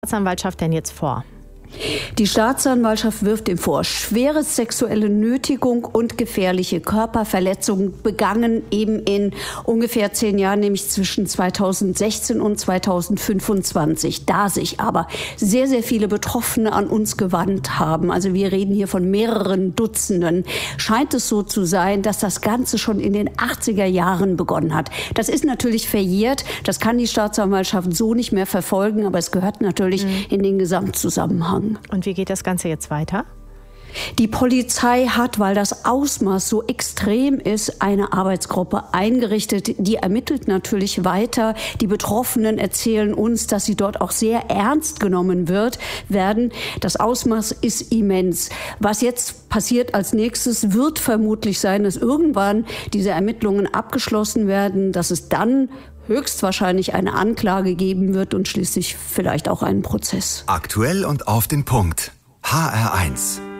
Staatsanwaltschaft denn jetzt vor? Die Staatsanwaltschaft wirft ihm vor, schwere sexuelle Nötigung und gefährliche Körperverletzungen begangen eben in ungefähr 10 Jahren, nämlich zwischen 2016 und 2025. Da sich aber sehr, sehr viele Betroffene an uns gewandt haben, also wir reden hier von mehreren Dutzenden, scheint es so zu sein, dass das Ganze schon in den 80er Jahren begonnen hat. Das ist natürlich verjährt, das kann die Staatsanwaltschaft so nicht mehr verfolgen, aber es gehört natürlich in den Gesamtzusammenhang. Und wie geht das Ganze jetzt weiter? Die Polizei hat, weil das Ausmaß so extrem ist, eine Arbeitsgruppe eingerichtet. Die ermittelt natürlich weiter. Die Betroffenen erzählen uns, dass sie dort auch sehr ernst genommen werden. Das Ausmaß ist immens. Was jetzt passiert als nächstes, wird vermutlich sein, dass irgendwann diese Ermittlungen abgeschlossen werden, dass es dann höchstwahrscheinlich eine Anklage geben wird und schließlich vielleicht auch einen Prozess. Aktuell und auf den Punkt. HR1.